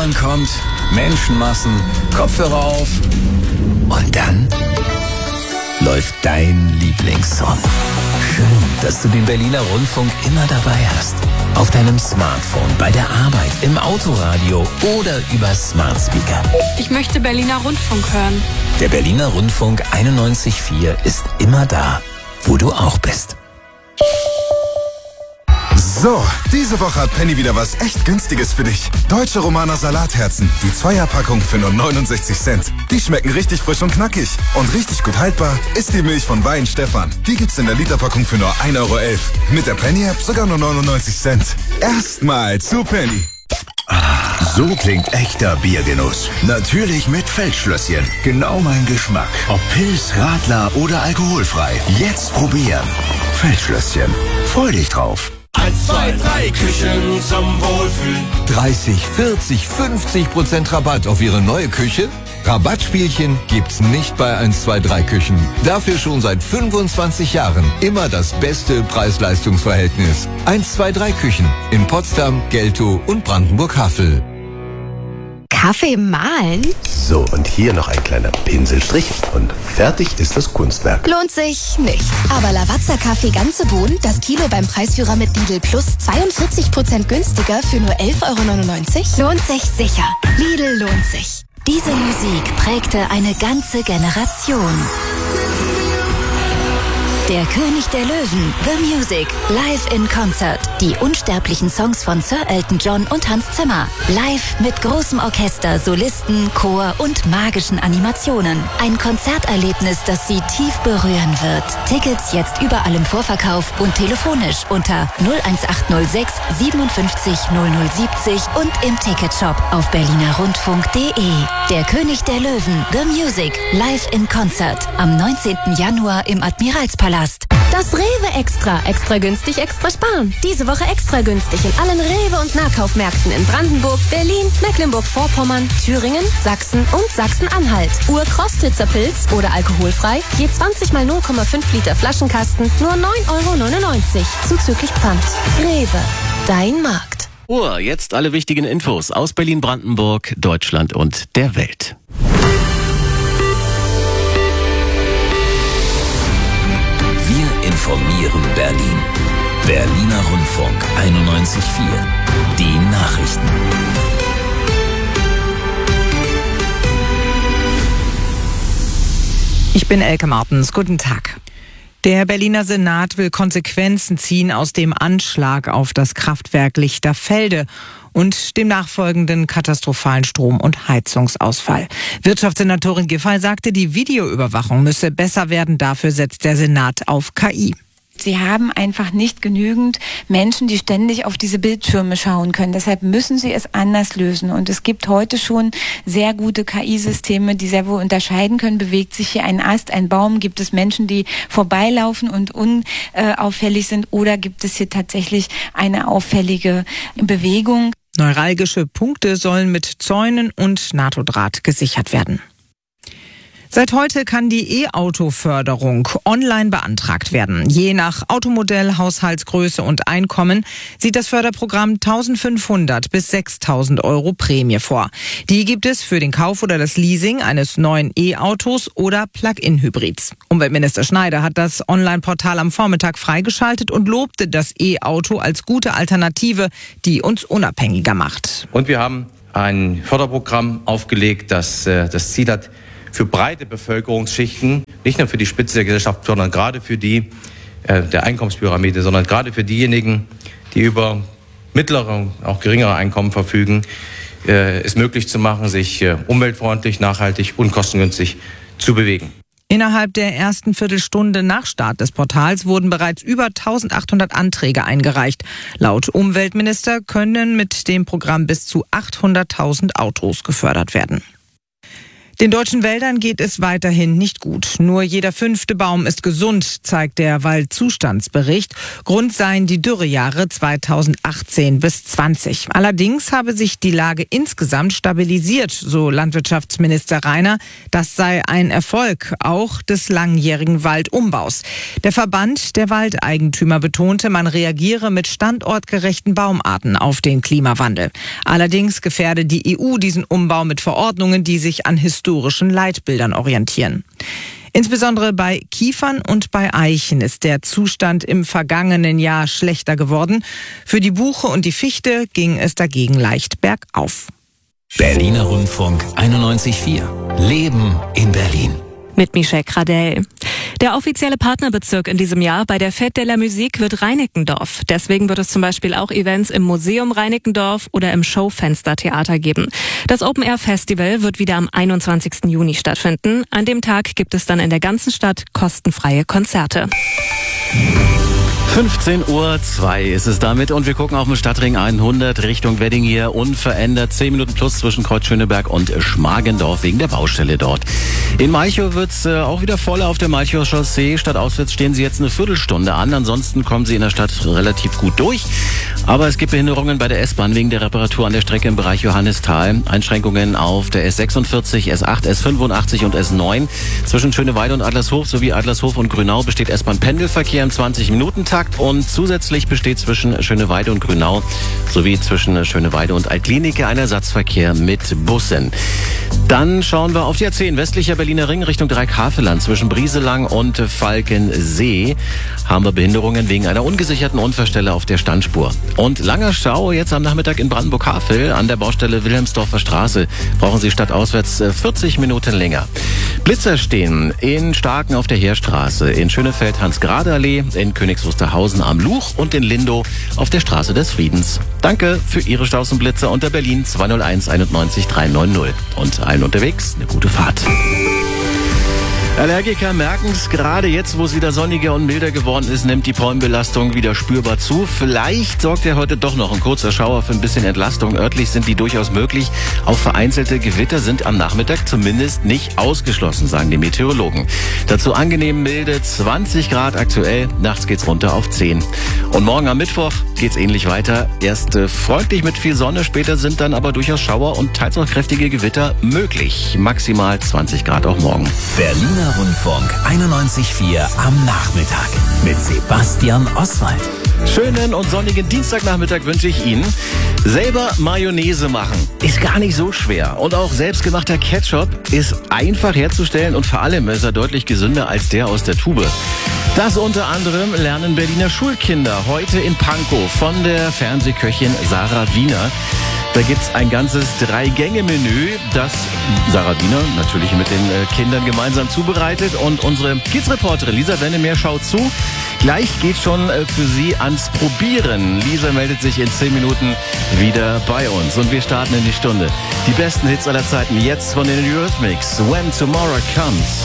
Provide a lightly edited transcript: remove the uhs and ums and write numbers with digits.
U-Bahn kommt, Menschenmassen, Kopfhörer auf und dann läuft dein Lieblingssong. Schön, dass du den Berliner Rundfunk immer dabei hast. Auf deinem Smartphone, bei der Arbeit, im Autoradio oder über Smart Speaker. Ich möchte Berliner Rundfunk hören. Der Berliner Rundfunk 91.4 ist immer da, wo du auch bist. So, diese Woche hat Penny wieder was echt Günstiges für dich. Deutsche Romaner Salatherzen. Die Zweierpackung für nur 69 Cent. Die schmecken richtig frisch und knackig. Und richtig gut haltbar ist die Milch von Weihenstephan. Die gibt's in der Literpackung für nur 1,11 Euro. Mit der Penny-App sogar nur 99 Cent. Erstmal zu Penny. So klingt echter Biergenuss. Natürlich mit Feldschlösschen. Genau mein Geschmack. Ob Pils, Radler oder alkoholfrei. Jetzt probieren. Feldschlösschen. Freu dich drauf. 1, 2, 3 Küchen zum Wohlfühlen. 30, 40, 50% Rabatt auf Ihre neue Küche? Rabattspielchen gibt's nicht bei 1, 2, 3 Küchen. Dafür schon seit 25 Jahren immer das beste Preis-Leistungs-Verhältnis. 1, 2, 3 Küchen in Potsdam, Geltow und Brandenburg-Havel. Kaffee mahlen? So, und hier noch ein kleiner Pinselstrich und fertig ist das Kunstwerk. Lohnt sich nicht. Aber Lavazza-Kaffee ganze Bohnen, das Kilo beim Preisführer mit Lidl Plus 42% günstiger für nur 11,99 Euro? Lohnt sich sicher. Lidl lohnt sich. Diese Musik prägte eine ganze Generation. Der König der Löwen, The Music, live in Concert. Die unsterblichen Songs von Sir Elton John und Hans Zimmer. Live mit großem Orchester, Solisten, Chor und magischen Animationen. Ein Konzerterlebnis, das Sie tief berühren wird. Tickets jetzt überall im Vorverkauf und telefonisch unter 01806 57 0070 und im Ticketshop auf berlinerrundfunk.de. Der König der Löwen, The Music, live in Concert. Am 19. Januar im Admiralspalast. Das Rewe Extra. Extra günstig, extra sparen. Diese Woche extra günstig in allen Rewe- und Nahkaufmärkten in Brandenburg, Berlin, Mecklenburg-Vorpommern, Thüringen, Sachsen und Sachsen-Anhalt. Ur-Krostitzer-Pilz oder alkoholfrei. Je 20 mal 0,5 Liter Flaschenkasten. Nur 9,99 Euro. Zuzüglich Pfand. Rewe. Dein Markt. Jetzt alle wichtigen Infos aus Berlin, Brandenburg, Deutschland und der Welt. Informieren Berlin. Berliner Rundfunk 91.4. Die Nachrichten. Ich bin Elke Martens. Guten Tag. Der Berliner Senat will Konsequenzen ziehen aus dem Anschlag auf das Kraftwerk Lichterfelde und dem nachfolgenden katastrophalen Strom- und Heizungsausfall. Wirtschaftssenatorin Giffey sagte, die Videoüberwachung müsse besser werden. Dafür setzt der Senat auf KI. Sie haben einfach nicht genügend Menschen, die ständig auf diese Bildschirme schauen können. Deshalb müssen sie es anders lösen. Und es gibt heute schon sehr gute KI-Systeme, die sehr wohl unterscheiden können. Bewegt sich hier ein Ast, ein Baum? Gibt es Menschen, die vorbeilaufen und unauffällig sind? Oder gibt es hier tatsächlich eine auffällige Bewegung? Neuralgische Punkte sollen mit Zäunen und NATO-Draht gesichert werden. Seit heute kann die E-Auto-Förderung online beantragt werden. Je nach Automodell, Haushaltsgröße und Einkommen sieht das Förderprogramm 1.500 bis 6.000 Euro Prämie vor. Die gibt es für den Kauf oder das Leasing eines neuen E-Autos oder Plug-in-Hybrids. Umweltminister Schneider hat das Online-Portal am Vormittag freigeschaltet und lobte das E-Auto als gute Alternative, die uns unabhängiger macht. Und wir haben ein Förderprogramm aufgelegt, das das Ziel hat, für breite Bevölkerungsschichten, nicht nur für die Spitze der Gesellschaft, sondern gerade für die der Einkommenspyramide, sondern gerade für diejenigen, die über mittlere, auch geringere Einkommen verfügen, es möglich zu machen, sich umweltfreundlich, nachhaltig und kostengünstig zu bewegen. Innerhalb der ersten Viertelstunde nach Start des Portals wurden bereits über 1.800 Anträge eingereicht. Laut Umweltminister können mit dem Programm bis zu 800.000 Autos gefördert werden. Den deutschen Wäldern geht es weiterhin nicht gut. Nur jeder 5. Baum ist gesund, zeigt der Waldzustandsbericht. Grund seien die Dürrejahre 2018 bis 2020. Allerdings habe sich die Lage insgesamt stabilisiert, so Landwirtschaftsminister Rainer. Das sei ein Erfolg auch des langjährigen Waldumbaus. Der Verband der Waldeigentümer betonte, man reagiere mit standortgerechten Baumarten auf den Klimawandel. Allerdings gefährde die EU diesen Umbau mit Verordnungen, die sich an historischen Leitbildern orientieren. Insbesondere bei Kiefern und bei Eichen ist der Zustand im vergangenen Jahr schlechter geworden. Für die Buche und die Fichte ging es dagegen leicht bergauf. Berliner Rundfunk 91.4. Leben in Berlin. Mit Michelle Gradell. Der offizielle Partnerbezirk in diesem Jahr bei der Fête de la Musique wird Reinickendorf. Deswegen wird es zum Beispiel auch Events im Museum Reinickendorf oder im Schaufenstertheater geben. Das Open-Air-Festival wird wieder am 21. Juni stattfinden. An dem Tag gibt es dann in der ganzen Stadt kostenfreie Konzerte. 15:02 Uhr ist es damit und wir gucken auf den Stadtring 100 Richtung Wedding hier. Unverändert 10 Minuten plus zwischen Kreuz Schöneberg und Schmargendorf wegen der Baustelle dort. In Malchow wird's auch wieder voller auf der Malchower Chaussee. Stadtauswärts stehen Sie jetzt eine Viertelstunde an. Ansonsten kommen Sie in der Stadt relativ gut durch. Aber es gibt Behinderungen bei der S-Bahn wegen der Reparatur an der Strecke im Bereich Johannisthal. Einschränkungen auf der S46, S8, S85 und S9. Zwischen Schöneweide und Adlershof sowie Adlershof und Grünau besteht S-Bahn-Pendelverkehr im 20-Minuten-Takt. Und zusätzlich besteht zwischen Schöneweide und Grünau sowie zwischen Schöneweide und Altklinike ein Ersatzverkehr mit Bussen. Dann schauen wir auf die A10, westlicher Berliner Ring Richtung Dreieckhaveland. Zwischen Brieselang und Falkensee haben wir Behinderungen wegen einer ungesicherten Unfallstelle auf der Standspur. Und langer Stau jetzt am Nachmittag in Brandenburg-Havel an der Baustelle Wilhelmsdorfer Straße. Brauchen Sie stadtauswärts 40 Minuten länger. Blitzer stehen in Starken auf der Heerstraße, in Schönefeld Hans-Grade-Allee, in Königs-Wusterhausen am Luch und in Lindow auf der Straße des Friedens. Danke für Ihre Staus und Blitzer unter Berlin 201 91 390. Und allen unterwegs eine gute Fahrt. Allergiker merken es gerade jetzt, wo es wieder sonniger und milder geworden ist, nimmt die Pollenbelastung wieder spürbar zu. Vielleicht sorgt ja heute doch noch ein kurzer Schauer für ein bisschen Entlastung. Örtlich sind die durchaus möglich. Auch vereinzelte Gewitter sind am Nachmittag zumindest nicht ausgeschlossen, sagen die Meteorologen. Dazu angenehm milde 20 Grad aktuell. Nachts geht's runter auf 10. Und morgen am Mittwoch geht's ähnlich weiter. Erst freundlich mit viel Sonne, später sind dann aber durchaus Schauer und teils auch kräftige Gewitter möglich. Maximal 20 Grad auch morgen. Berliner Rundfunk 91.4 am Nachmittag mit Sebastian Oswald. Schönen und sonnigen Dienstagnachmittag wünsche ich Ihnen. Selber Mayonnaise machen ist gar nicht so schwer. Und auch selbstgemachter Ketchup ist einfach herzustellen und vor allem ist er deutlich gesünder als der aus der Tube. Das unter anderem lernen Berliner Schulkinder heute in Pankow von der Fernsehköchin Sarah Wiener. Da gibt's ein ganzes 3-Gänge-Menü, das Sarah Wiener natürlich mit den Kindern gemeinsam zubereitet. Und unsere Kids-Reporterin Lisa Wennemeer schaut zu. Gleich geht schon für Sie ans Probieren. Lisa meldet sich in 10 Minuten wieder bei uns. Und wir starten in die Stunde. Die besten Hits aller Zeiten jetzt von den Eurythmics. When Tomorrow Comes.